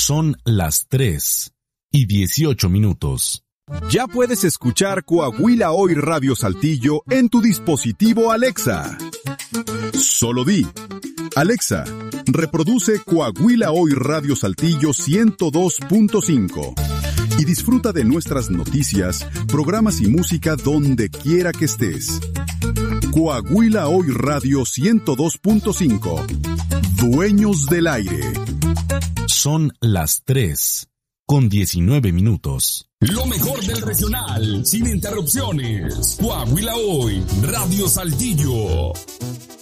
Son las 3:18. Ya puedes escuchar Coahuila Hoy Radio Saltillo en tu dispositivo Alexa. Solo di: Alexa, reproduce Coahuila Hoy Radio Saltillo 102.5 y disfruta de nuestras noticias, programas y música donde quiera que estés. Coahuila Hoy Radio 102.5. Dueños del aire. Son las 3:19. Lo mejor del regional, sin interrupciones. Coahuila Hoy, Radio Saltillo.